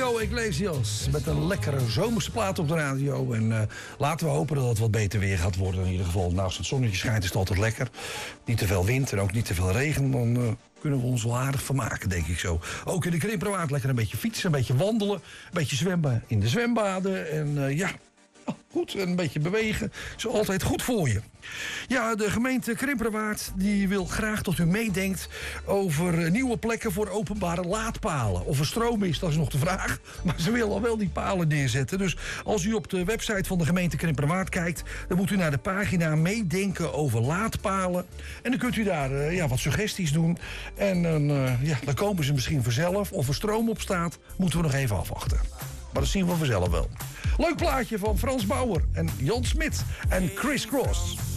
Julio Iglesias met een lekkere zomerse plaat op de radio. En laten we hopen dat het wat beter weer gaat worden. In ieder geval, nou, als het zonnetje schijnt is het altijd lekker. Niet te veel wind en ook niet te veel regen. Dan kunnen we ons wel aardig vermaken, denk ik zo. Ook in de Krimperwaard lekker een beetje fietsen, een beetje wandelen. Een beetje zwemmen in de zwembaden. En goed, een beetje bewegen. Is altijd goed voor je. Ja, de gemeente Krimperwaard die wil graag dat u meedenkt over nieuwe plekken voor openbare laadpalen. Of er stroom is, dat is nog de vraag. Maar ze willen al wel die palen neerzetten. Dus als u op de website van de gemeente Krimperwaard kijkt, dan moet u naar de pagina meedenken over laadpalen. En dan kunt u daar wat suggesties doen. En dan komen ze misschien vanzelf. Of er stroom op staat, moeten we nog even afwachten. Maar dat zien we vanzelf wel. Leuk plaatje van Frans Bauer en Jan Smit en Chris Cross.